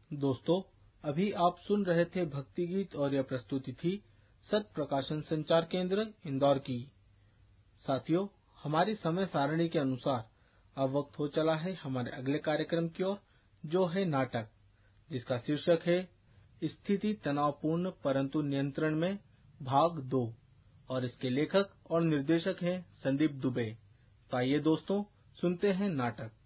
दोस्तों, अभी आप सुन रहे थे भक्ति गीत और यह प्रस्तुति थी सत प्रकाशन संचार केंद्र इंदौर की। साथियों, हमारी समय सारणी के अनुसार अब वक्त हो चला है हमारे अगले कार्यक्रम की ओर, जो है नाटक, जिसका शीर्षक है स्थिति तनावपूर्ण परंतु नियंत्रण में भाग 2 और इसके लेखक और निर्देशक हैं संदीप दुबे। तो आइए दोस्तों, सुनते हैं नाटक।